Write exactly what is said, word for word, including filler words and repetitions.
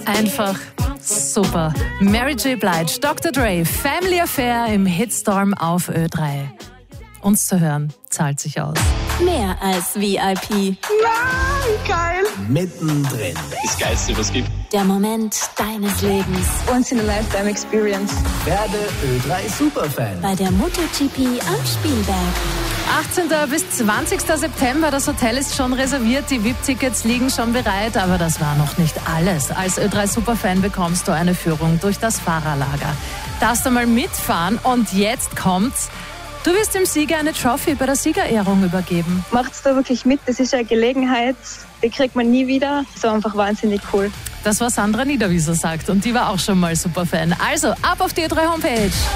Einfach super. Mary J. Blige, Doktor Dre, Family Affair im Hitstorm auf Ö drei. Uns zu hören, zahlt sich aus. Mehr als V I P. Nein, geil. Mittendrin. Das Geilste, was es gibt. Der Moment deines Lebens. Once in a lifetime experience. Werde Ö drei Superfan. Bei der MotoGP am Spielberg. achtzehnten bis zwanzigsten September, das Hotel ist schon reserviert, die V I P-Tickets liegen schon bereit, aber das war noch nicht alles. Als Ö drei Superfan bekommst du eine Führung durch das Fahrerlager. Darfst du mal mitfahren und jetzt kommt's. Du wirst dem Sieger eine Trophy bei der Siegerehrung übergeben. Macht's da wirklich mit, das ist eine Gelegenheit, die kriegt man nie wieder. So einfach wahnsinnig cool. Das, was Sandra Niederwieser sagt, und die war auch schon mal Superfan. Also, ab auf die Ö drei Homepage.